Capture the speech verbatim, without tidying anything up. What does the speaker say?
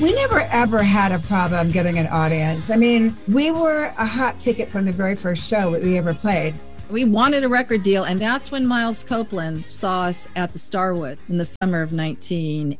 We never ever had a problem getting an audience. I mean, we were a hot ticket from the very first show that we ever played. We wanted a record deal, and that's when Miles Copeland saw us at the Starwood in the summer of nineteen